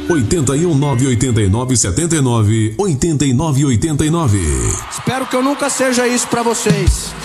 81989798989. Espero que eu nunca seja isso pra vocês.